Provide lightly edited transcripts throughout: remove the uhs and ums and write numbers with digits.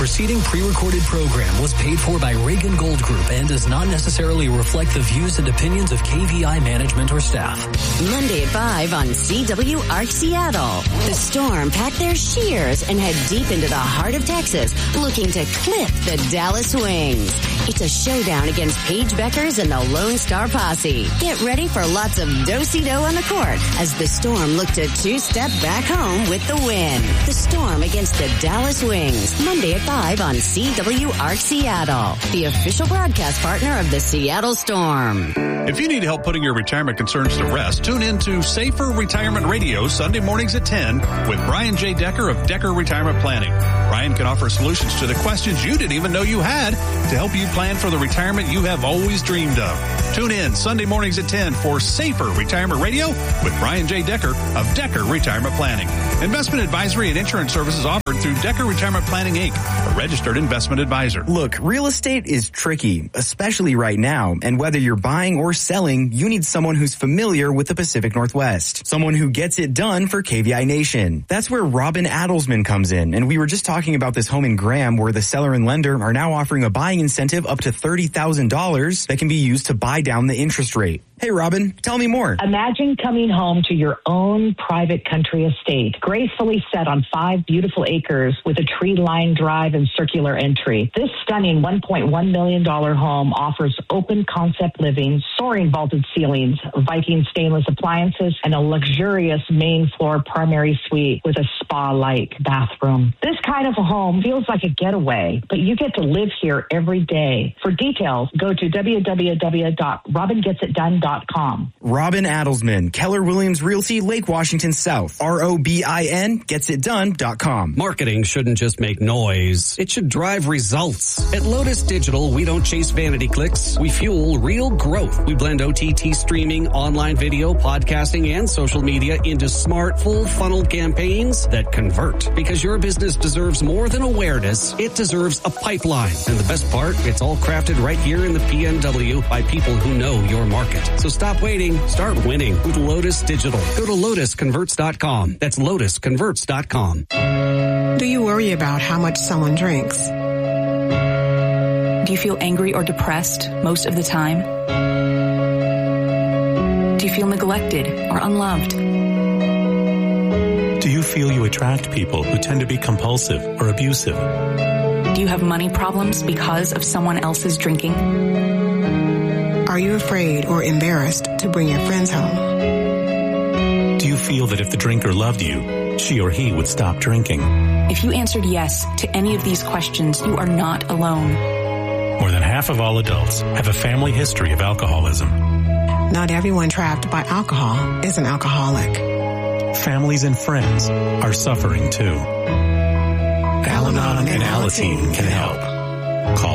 preceding pre-recorded program was paid for by Reagan Gold Group and does not necessarily reflect the views and opinions of KVI management or staff. Monday at 5 on CWARC Seattle. The Storm packed their shears and head deep into the heart of Texas, looking to clip the Dallas Wings. It's a showdown against Paige Beckers and the Lone Star Posse. Get ready for lots of do-si-do on the court as the Storm look to two-step back home with the win. The Storm against the Dallas Wings, Monday at 5 on CWARC Seattle, the official broadcast partner of the Seattle Storm. If you need help putting your retirement concerns to rest, tune in to Safer Retirement Radio Sunday mornings at 10 with Brian J. Decker of Decker Retirement Planning. Brian can offer solutions to the questions you didn't even know you had to help you plan for the retirement you have always dreamed of. Tune in Sunday mornings at 10 for Safer Retirement Radio with Brian J. Decker of Decker Retirement Planning. Investment advisory and insurance services offered through Decker Retirement Planning, Inc., a registered investment advisor. Look, real estate is tricky, especially right now. And whether you're buying or selling, you need someone who's familiar with the Pacific Northwest. Someone who gets it done for KVI Nation. That's where Robin Adelsman comes in. And we were just talking about this home in Graham where the seller and lender are now offering a buying incentive up to $30,000 that can be used to buy down the interest rate. Hey, Robin, tell me more. Imagine coming home to your own private country estate, gracefully set on 5 beautiful acres with a tree-lined drive and circular entry. This stunning $1.1 million home offers open concept living, soaring vaulted ceilings, Viking stainless appliances, and a luxurious main floor primary suite with a spa-like bathroom. This kind of a home feels like a getaway, but you get to live here every day. For details, go to www.robingetitdone.com. Robin Adelsman, Keller Williams Realty, Lake Washington South. ROBIN getsitdone.com. Marketing shouldn't just make noise. It should drive results. At Lotus Digital, we don't chase vanity clicks. We fuel real growth. We blend OTT streaming, online video, podcasting, and social media into smart, full funnel campaigns that convert. Because your business deserves more than awareness. It deserves a pipeline. And the best part, it's all crafted right here in the PNW by people who know your market. So stop waiting. Start winning with Lotus Digital. Go to lotusconverts.com. That's lotusconverts.com. Do you worry about how much someone drinks? Do you feel angry or depressed most of the time? Do you feel neglected or unloved? Do you feel you attract people who tend to be compulsive or abusive? Do you have money problems because of someone else's drinking? Are you afraid or embarrassed to bring your friends home? Do you feel that if the drinker loved you, she or he would stop drinking? If you answered yes to any of these questions, you are not alone. More than half of all adults have a family history of alcoholism. Not everyone trapped by alcohol is an alcoholic. Families and friends are suffering too. Al-Anon and Alateen can help. Call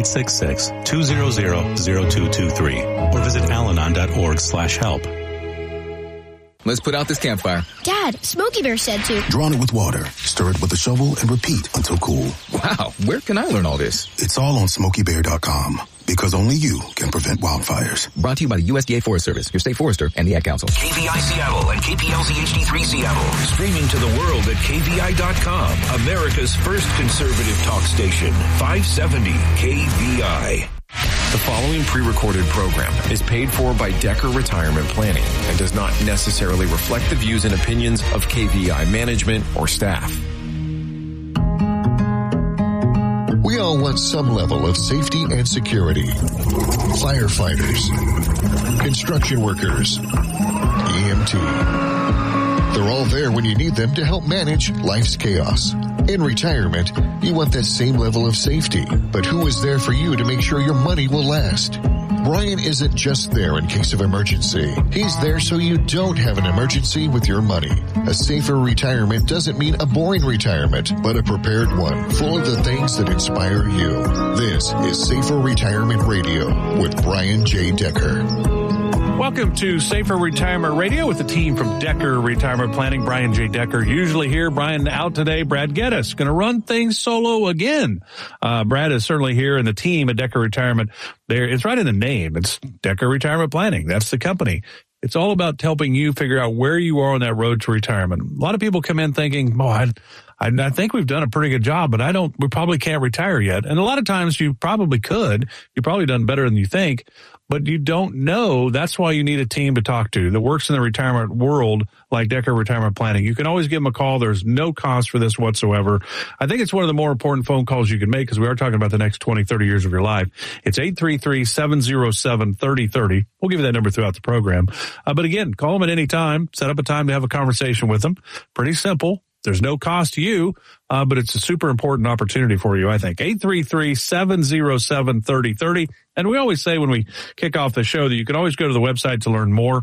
1-866-200-0223 or visit alanon.org/help. Let's put out this campfire. Dad, Smokey Bear said to. Drown it with water, stir it with a shovel, and repeat until cool. Wow, where can I learn all this? It's all on SmokeyBear.com. Because only you can prevent wildfires. Brought to you by the USDA Forest Service, your state forester, and the Ad Council. KVI Seattle and KPLZ HD3 Seattle. Streaming to the world at KVI.com. America's first conservative talk station. 570 KVI. The following pre-recorded program is paid for by Decker Retirement Planning and does not necessarily reflect the views and opinions of KVI management or staff. We all want some level of safety and security. Firefighters, construction workers, EMT. They're all there when you need them to help manage life's chaos. In retirement, you want that same level of safety, but who is there for you to make sure your money will last? Brian isn't just there in case of emergency. He's there so you don't have an emergency with your money. A safer retirement doesn't mean a boring retirement, but a prepared one, full of the things that inspire you. This is Safer Retirement Radio with Brian J. Decker. Welcome to Safer Retirement Radio with the team from Decker Retirement Planning. Brian J. Decker, usually here. Brian out today. Brad Geddes going to run things solo again. Brad is certainly here, and the team at Decker Retirement, it's right in the name. It's Decker Retirement Planning. That's the company. It's all about helping you figure out where you are on that road to retirement. A lot of people come in thinking, I think we've done a pretty good job, but we probably can't retire yet. And a lot of times you probably could. You've probably done better than you think, but you don't know. That's why you need a team to talk to that works in the retirement world like Decker Retirement Planning. You can always give them a call. There's no cost for this whatsoever. I think it's one of the more important phone calls you can make because we are talking about the next 20, 30 years of your life. It's 833-707-3030. We'll give you that number throughout the program. But again, call them at any time. Set up a time to have a conversation with them. Pretty simple. There's no cost to you, but it's a super important opportunity for you, I think. 833-707-3030. And we always say when we kick off the show that you can always go to the website to learn more.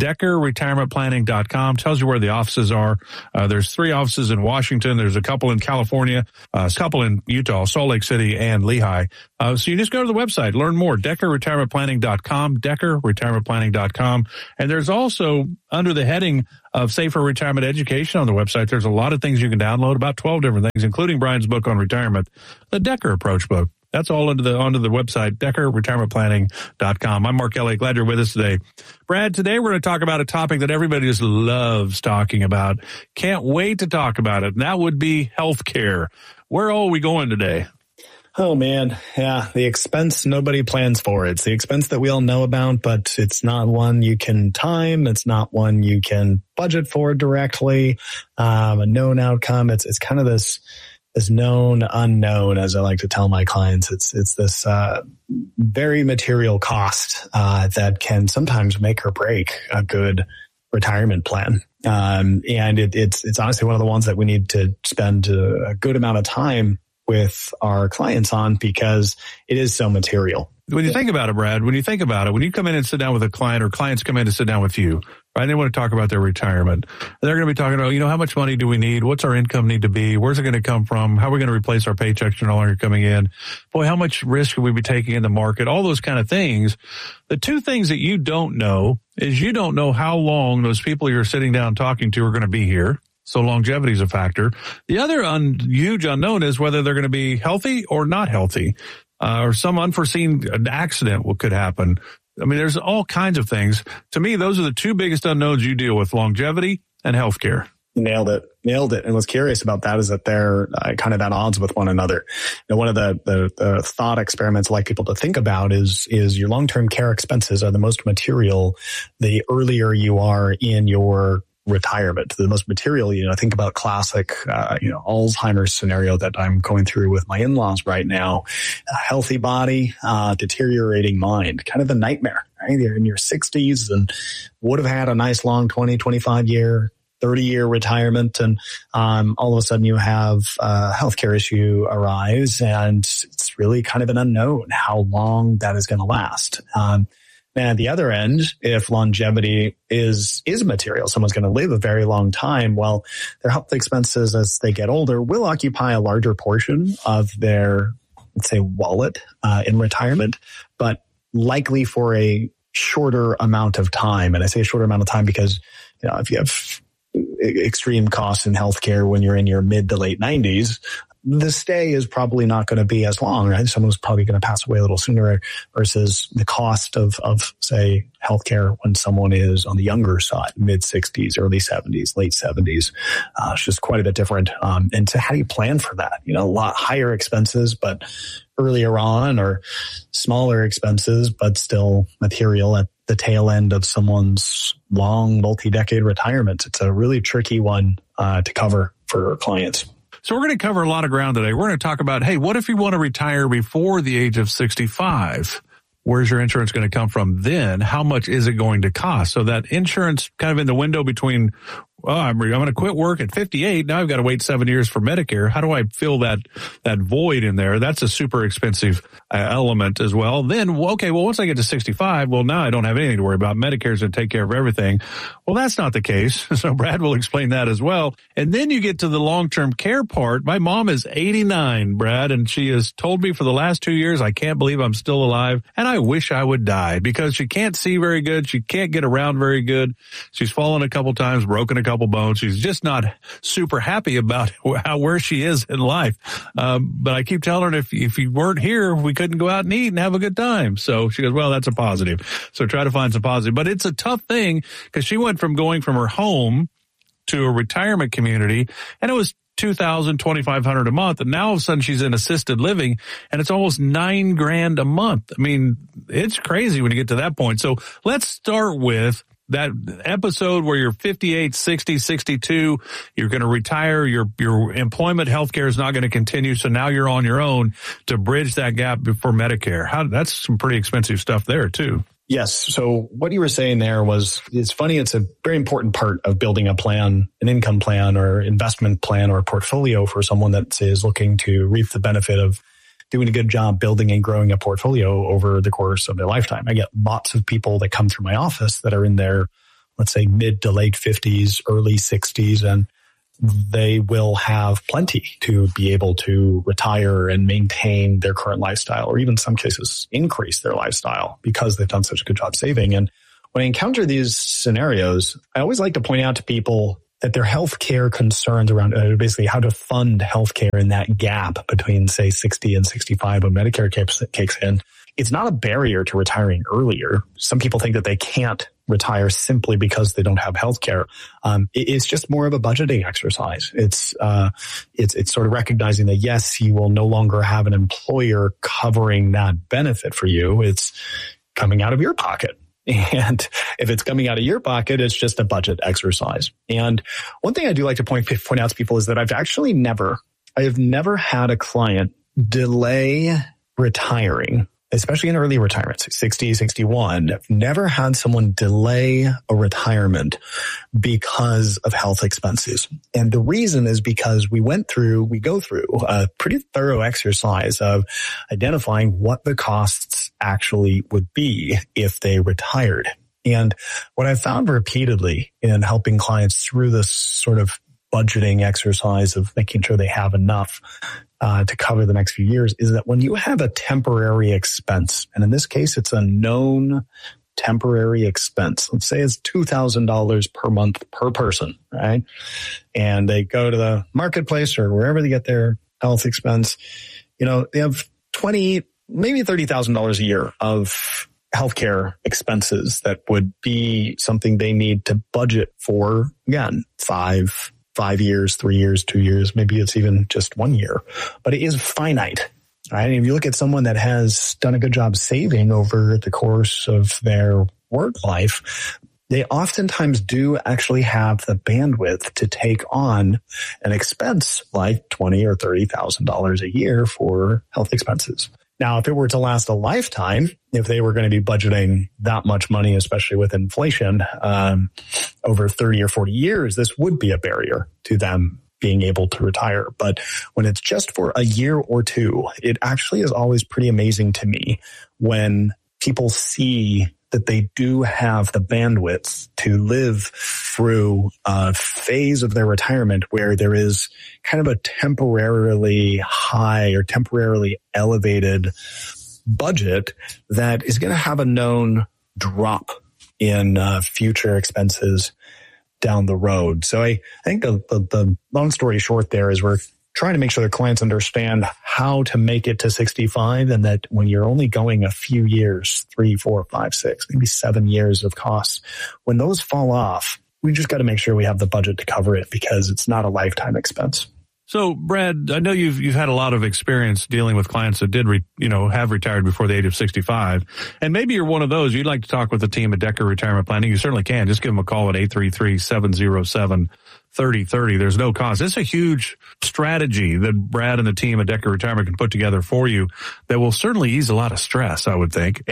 DeckerRetirementPlanning.com tells you where the offices are. There's 3 offices in Washington. There's a couple in California, a couple in Utah, Salt Lake City, and Lehigh. So you just go to the website, learn more. DeckerRetirementPlanning.com, DeckerRetirementPlanning.com. And there's also, under the heading of Safer Retirement Education on the website, there's a lot of things you can download, about 12 different things, including Brian's book on retirement, the Decker Approach book. That's all onto the website, DeckerRetirementPlanning.com. I'm Mark Elliott. Glad you're with us today. Brad, today we're going to talk about a topic that everybody just loves talking about. Can't wait to talk about it. And that would be healthcare. Where are we going today? Oh, man. Yeah, the expense nobody plans for. It's the expense that we all know about, but it's not one you can time. It's not one you can budget for directly. A known outcome. It's kind of this known unknown, as I like to tell my clients. It's this very material cost that can sometimes make or break a good retirement plan. And it's honestly one of the ones that we need to spend a good amount of time with our clients on because it is so material. When you think about it, Brad, when you come in and sit down with a client or clients come in to sit down with you, right? They want to talk about their retirement. They're going to be talking about, how much money do we need? What's our income need to be? Where's it going to come from? How are we going to replace our paychecks that are no longer coming in? Boy, how much risk should we be taking in the market? All those kind of things. The 2 things that you don't know is you don't know how long those people you're sitting down talking to are going to be here. So longevity is a factor. The other huge unknown is whether they're going to be healthy or not healthy, or some unforeseen accident could happen. I mean, there's all kinds of things. To me, those are the 2 biggest unknowns you deal with, longevity and healthcare. Nailed it. And what's curious about that is that they're kind of at odds with one another. One of the thought experiments I like people to think about is your long-term care expenses are the most material the earlier you are in your retirement. The most material, think about classic, Alzheimer's scenario that I'm going through with my in-laws right now. A healthy body, deteriorating mind, kind of the nightmare, right? You're in your 60s and would have had a nice long 20, 25 year, 30-year retirement. And, all of a sudden you have a healthcare issue arise and it's really kind of an unknown how long that is going to last. And at the other end, if longevity is material, someone's going to live a very long time, well, their health expenses as they get older will occupy a larger portion of their, let's say, wallet in retirement, but likely for a shorter amount of time. And I say a shorter amount of time because, if you have extreme costs in healthcare when you're in your mid to late 90s, the stay is probably not going to be as long, right? Someone's probably going to pass away a little sooner versus the cost of say, healthcare when someone is on the younger side, mid 60s, early 70s, late 70s. It's just quite a bit different. And so how do you plan for that? A lot higher expenses, but earlier on, or smaller expenses, but still material at the tail end of someone's long multi-decade retirement. It's a really tricky one to cover for clients. So we're going to cover a lot of ground today. We're going to talk about, hey, what if you want to retire before the age of 65? Where's your insurance going to come from then? How much is it going to cost? So that insurance kind of in the window between, I'm going to quit work at 58. Now I've got to wait 7 years for Medicare. How do I fill that void in there? That's a super expensive element as well. Then, once I get to 65, well, now I don't have anything to worry about. Medicare's going to take care of everything. Well, that's not the case. So Brad will explain that as well. And then you get to the long-term care part. My mom is 89, Brad, and she has told me for the last 2 years, I can't believe I'm still alive. And I wish I would die because she can't see very good. She can't get around very good. She's fallen a couple times, broken a couple bones. She's just not super happy about where she is in life. But I keep telling her if you weren't here, we couldn't go out and eat and have a good time. So she goes, well, that's a positive. So try to find some positive. But it's a tough thing because she went from going from her home to a retirement community, and it was $2,000, $2,500 a month. And now all of a sudden she's in assisted living and it's almost $9,000 a month. I mean, it's crazy when you get to that point. So let's start with that episode where you're 58, 60, 62, you're going to retire, your employment healthcare is not going to continue, so now you're on your own to bridge that gap before Medicare. That's some pretty expensive stuff there too. Yes. So what you were saying there was, it's funny, it's a very important part of building a plan, an income plan or investment plan or a portfolio for someone that is looking to reap the benefit of doing a good job building and growing a portfolio over the course of their lifetime. I get lots of people that come through my office that are in their, let's say, mid to late 50s, early 60s, and they will have plenty to be able to retire and maintain their current lifestyle, or even in some cases increase their lifestyle because they've done such a good job saving. And when I encounter these scenarios, I always like to point out to people that their healthcare concerns around basically how to fund healthcare in that gap between, say, 60 and 65 when Medicare kicks in, it's not a barrier to retiring earlier. Some people think that they can't retire simply because they don't have healthcare. It's just more of a budgeting exercise. It's sort of recognizing that, yes, you will no longer have an employer covering that benefit for you. It's coming out of your pocket. And if it's coming out of your pocket, it's just a budget exercise. And one thing I do like to point out to people is that I have never had a client delay retiring, especially in early retirement, 60, 61. I've never had someone delay a retirement because of health expenses. And the reason is because we go through a pretty thorough exercise of identifying what the costs actually would be if they retired. And what I've found repeatedly in helping clients through this sort of budgeting exercise of making sure they have enough to cover the next few years is that when you have a temporary expense, and in this case, it's a known temporary expense. Let's say it's $2,000 per month per person, right? And they go to the marketplace or wherever they get their health expense, they have $20,000, maybe $30,000 a year of healthcare expenses that would be something they need to budget for, again, 5 years, 3 years, 2 years, maybe it's even just 1 year, but it is finite, right? And if you look at someone that has done a good job saving over the course of their work life, they oftentimes do actually have the bandwidth to take on an expense like $20,000 or $30,000 a year for health expenses. Now, if it were to last a lifetime, if they were going to be budgeting that much money, especially with inflation, over 30 or 40 years, this would be a barrier to them being able to retire. But when it's just for a year or two, it actually is always pretty amazing to me when people see that they do have the bandwidth to live through a phase of their retirement where there is kind of a temporarily high or temporarily elevated budget that is going to have a known drop in future expenses down the road. So I think the long story short there is we're trying to make sure that clients understand how to make it to 65, and that when you're only going a few years, 3, 4, 5, 6, maybe 7 years of costs, when those fall off, we just got to make sure we have the budget to cover it because it's not a lifetime expense. So, Brad, I know you've had a lot of experience dealing with clients that did, have retired before the age of 65. And maybe you're one of those. You'd like to talk with the team at Decker Retirement Planning. You certainly can. Just give them a call at 833-707-3030. There's no cost. It's a huge strategy that Brad and the team at Decker Retirement can put together for you that will certainly ease a lot of stress, I would think.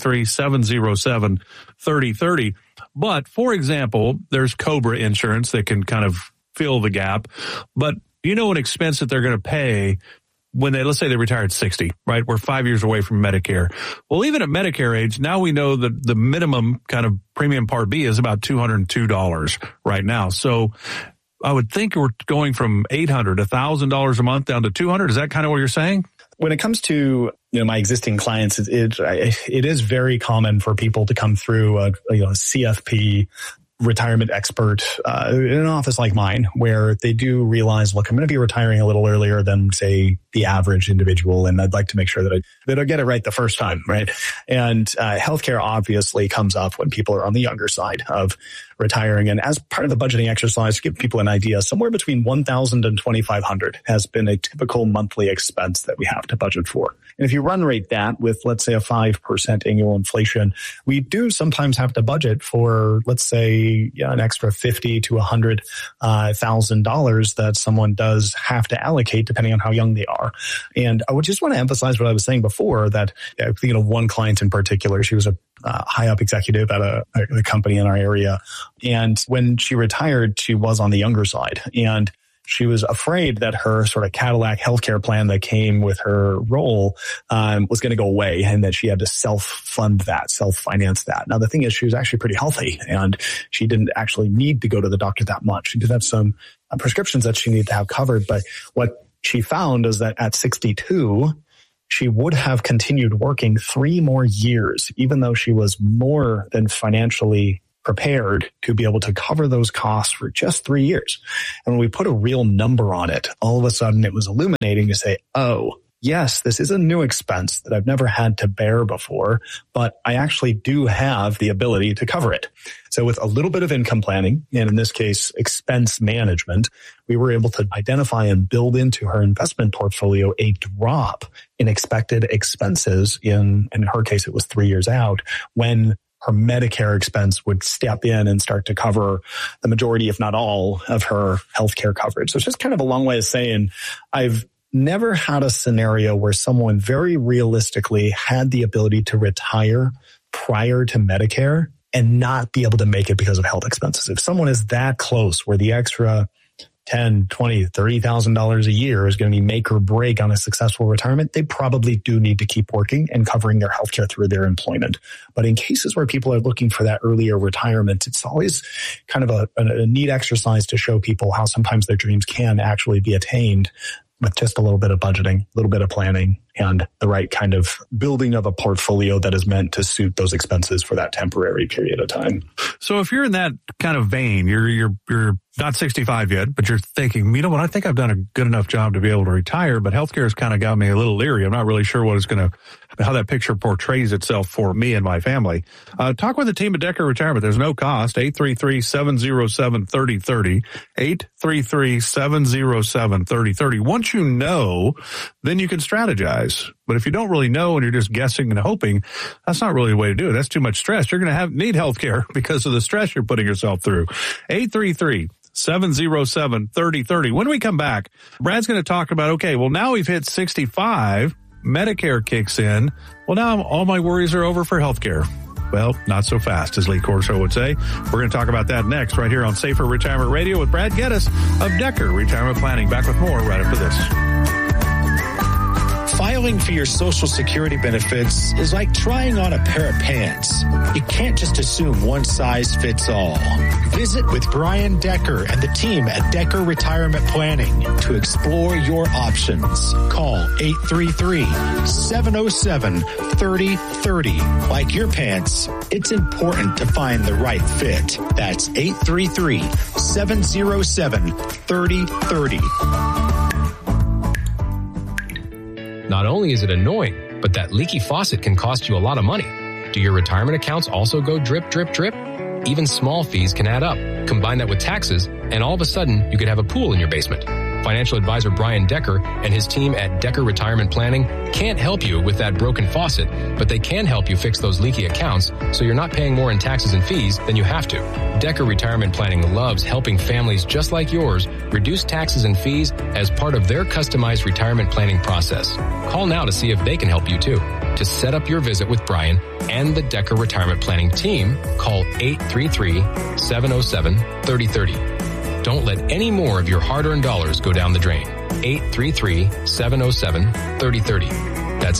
833-707-3030. But, for example, there's COBRA insurance that can kind of fill the gap. But an expense that they're going to pay when let's say they retire at 60, right? We're 5 years away from Medicare. Well, even at Medicare age, now we know that the minimum kind of premium Part B is about $202 right now. So I would think we're going from $800, $1,000 a month down to $200. Is that kind of what you're saying? When it comes to my existing clients, it is very common for people to come through a CFP retirement expert in an office like mine, where they do realize, look, I'm going to be retiring a little earlier than, say, the average individual, and I'd like to make sure that I get it right the first time, right? And healthcare obviously comes up when people are on the younger side of retiring. And as part of the budgeting exercise, to give people an idea, somewhere between $1,000 and $2,500 has been a typical monthly expense that we have to budget for. And if you run rate that with, let's say, a 5% annual inflation, we do sometimes have to budget for, let's say, an extra $50,000 to $100,000 that someone does have to allocate depending on how young they are. And I would just want to emphasize what I was saying before, that I'm thinking of one client in particular. She was a high up executive at a company in our area. And when she retired, she was on the younger side. And she was afraid that her sort of Cadillac healthcare plan that came with her role was going to go away, and that she had to self-fund that, self-finance that. Now, the thing is, she was actually pretty healthy, and she didn't actually need to go to the doctor that much. She did have some prescriptions that she needed to have covered. But what she found is that at 62, she would have continued working 3 more years, even though she was more than financially prepared to be able to cover those costs for just 3 years. And when we put a real number on it, all of a sudden it was illuminating to say, oh, yes, this is a new expense that I've never had to bear before, but I actually do have the ability to cover it. So with a little bit of income planning, and in this case, expense management, we were able to identify and build into her investment portfolio a drop in expected expenses in her case, it was 3 years out, when her Medicare expense would step in and start to cover the majority, if not all, of her healthcare coverage. So it's just kind of a long way of saying I've never had a scenario where someone very realistically had the ability to retire prior to Medicare and not be able to make it because of health expenses. If someone is that close where the extra $10,000, $20,000, $30,000 a year is going to be make or break on a successful retirement, they probably do need to keep working and covering their healthcare through their employment. But in cases where people are looking for that earlier retirement, it's always kind of a neat exercise to show people how sometimes their dreams can actually be attained with just a little bit of budgeting, a little bit of planning, and the right kind of building of a portfolio that is meant to suit those expenses for that temporary period of time. So if you're in that kind of vein, you're not 65 yet, but you're thinking, you know what, I think I've done a good enough job to be able to retire, but healthcare has kind of got me a little leery. I'm not really sure how that picture portrays itself for me and my family. Talk with the team at Decker Retirement. There's no cost. 833-707-3030. 833-707-3030. Once you know, then you can strategize. But if you don't really know and you're just guessing and hoping, that's not really the way to do it. That's too much stress. You're going to need healthcare because of the stress you're putting yourself through. 833-707-3030. When we come back, Brad's going to talk about, okay, well, now we've hit 65. Medicare kicks in. Well, now all my worries are over for healthcare. Well, not so fast, as Lee Corso would say. We're going to talk about that next right here on Safer Retirement Radio with Brad Geddes of Decker Retirement Planning. Back with more right after this. Filing for your Social Security benefits is like trying on a pair of pants. You can't just assume one size fits all. Visit with Brian Decker and the team at Decker Retirement Planning to explore your options. Call 833-707-3030. Like your pants, it's important to find the right fit. That's 833-707-3030. Not only is it annoying, but that leaky faucet can cost you a lot of money. Do your retirement accounts also go drip, drip, drip? Even small fees can add up. Combine that with taxes, and all of a sudden, you could have a pool in your basement. Financial advisor Brian Decker and his team at Decker Retirement Planning can't help you with that broken faucet, but they can help you fix those leaky accounts so you're not paying more in taxes and fees than you have to. Decker Retirement Planning loves helping families just like yours reduce taxes and fees as part of their customized retirement planning process. Call now to see if they can help you too. To set up your visit with Brian and the Decker Retirement Planning team, call 833-707-3030. Don't let any more of your hard-earned dollars go down the drain. 833-707-3030. That's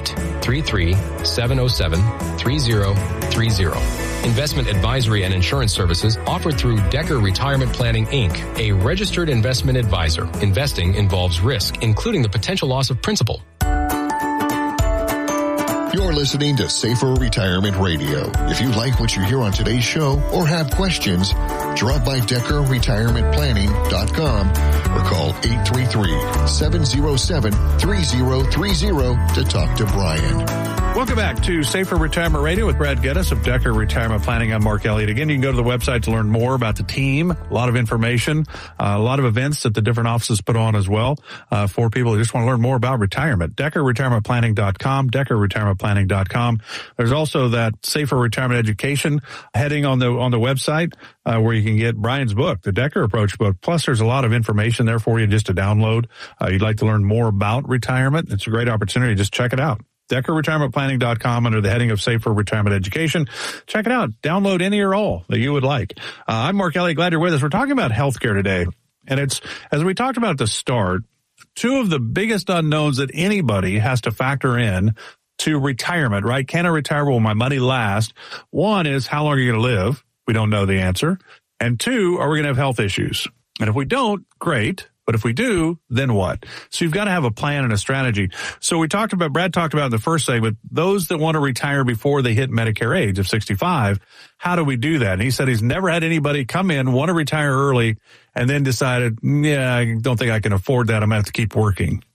833-707-3030. Investment advisory and insurance services offered through Decker Retirement Planning, Inc., a registered investment advisor. Investing involves risk, including the potential loss of principal. You're listening to Safer Retirement Radio. If you like what you hear on today's show or have questions, drop by DeckerRetirementPlanning.com or call 833-707-3030 to talk to Brian. Welcome back to Safer Retirement Radio with Brad Geddes of Decker Retirement Planning. I'm Mark Elliott. Again, you can go to the website to learn more about the team, a lot of information, a lot of events that the different offices put on as well for people who just want to learn more about retirement. DeckerRetirementPlanning.com, DeckerRetirementPlanning.com. There's also that Safer Retirement Education heading on the website where you can get Brian's book, the Decker Approach book. Plus, there's a lot of information there for you just to download. You'd like to learn more about retirement. It's a great opportunity. Just check it out. DeckerRetirementPlanning.com under the heading of Safer Retirement Education. Check it out. Download any or all that you would like. I'm Mark Elliott. Glad you're with us. We're talking about healthcare today. And it's, as we talked about at the start, two of the biggest unknowns that anybody has to factor in to retirement, right? Can I retire? Will my money last? One is, how long are you going to live? We don't know the answer. And two, are we going to have health issues? And if we don't, great. But if we do, then what? So you've got to have a plan and a strategy. So Brad talked about in the first segment, those that want to retire before they hit Medicare age of 65, how do we do that? And he said he's never had anybody come in, want to retire early, and then decided, yeah, I don't think I can afford that. I'm going to have to keep working.